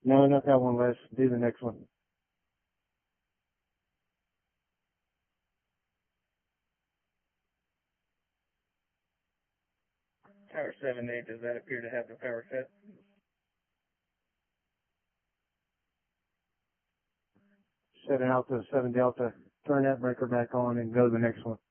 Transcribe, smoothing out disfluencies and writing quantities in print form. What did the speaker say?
No, not that one, Les. Do the next one. Tower 7-8, does that appear to have the power set? 7 Alpha, 7 Delta. Turn that breaker back on and go to the next one.